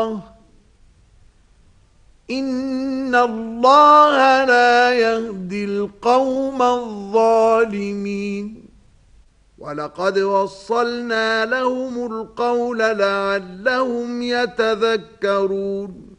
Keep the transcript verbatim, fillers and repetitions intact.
إن الله لا يهدي القوم الظالمين ولقد وصلنا لهم القول لعلهم يتذكرون